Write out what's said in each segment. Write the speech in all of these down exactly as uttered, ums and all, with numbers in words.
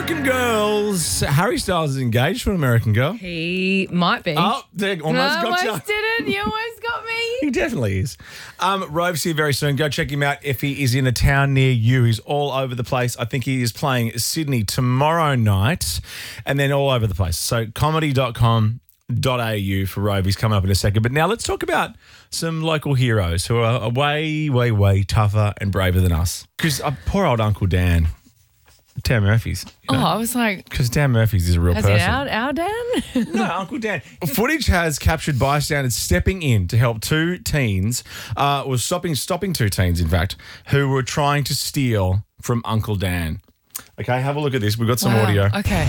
American Girls. Harry Styles is engaged to an American girl. He might be. Oh, they almost no, got you. almost didn't. You almost got me. He definitely is. Um, Rove's here very soon. Go check him out if he is in a town near you. He's all over the place. I think he is playing Sydney tomorrow night and then all over the place. So comedy dot com dot a u for Rove. He's coming up in a second. But now let's talk about some local heroes who are way, way, way tougher and braver than us. Because uh, poor old Uncle Dan. Dan Murphy's. You know? Oh, I was like, Because Dan Murphy's is a real has person. it our, our Dan? No, Uncle Dan. Footage has captured bystanders stepping in to help two teens, uh, was stopping stopping two teens, in fact, who were trying to steal from Uncle Dan. Okay, have a look at this. We've got some Wow. audio. Okay.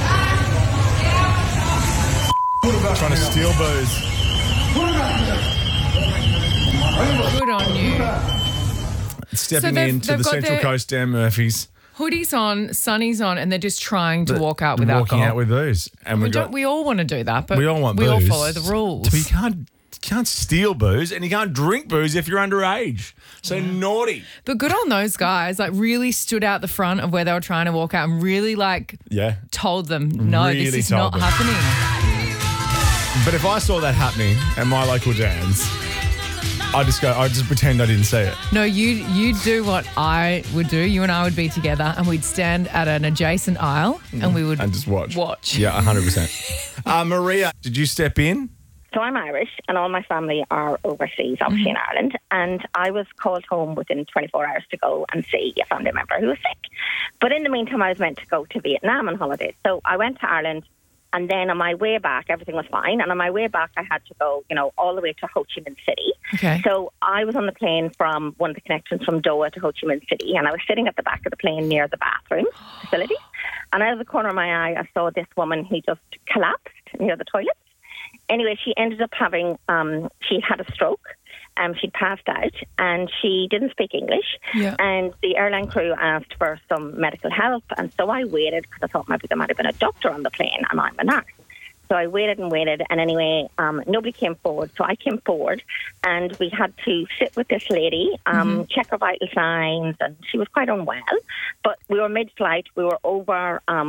Trying to steal booze. Good on you. Stepping they've- in to they've the got Central their- Coast Dan Murphy's. Hoodies on, sunnies on, and they're just trying to walk out with walking alcohol. out with booze. And we, we got don't, we all want to do that, but we all want we booze. all follow the rules. But you can't you can't steal booze and you can't drink booze if you're underage. So naughty. But good on those guys, like really stood out the front of where they were trying to walk out and really like Yeah. told them, no, Really this is told not them. happening. But if I saw that happening at my local Dan's, I just go. I just pretend I didn't see it. No, you you do what I would do. You and I would be together and we'd stand at an adjacent aisle and we would And just watch. watch. Yeah, one hundred percent. Uh, Maria, did you step in? So I'm Irish and all my family are overseas, obviously in Ireland. And I was called home within twenty-four hours to go and see a family member who was sick. But in the meantime, I was meant to go to Vietnam on holidays. So I went to Ireland and then on my way back, everything was fine. And on my way back, I had to go, you know, all the way to Ho Chi Minh City. Okay. So I was on the plane from one of the connections from Doha to Ho Chi Minh City. And I was sitting at the back of the plane near the bathroom facility. And out of the corner of my eye, I saw this woman who just collapsed near the toilet. Anyway, she ended up having, um, she had a stroke. Um, she'd passed out and she didn't speak English. Yeah. And the airline crew asked for some medical help. And so I waited because I thought maybe there might have been a doctor on the plane and I'm a nurse. So I waited and waited. And anyway, um, nobody came forward. So I came forward and we had to sit with this lady, um, mm-hmm. check her vital signs. And she was quite unwell. But we were mid-flight. We were over... Um,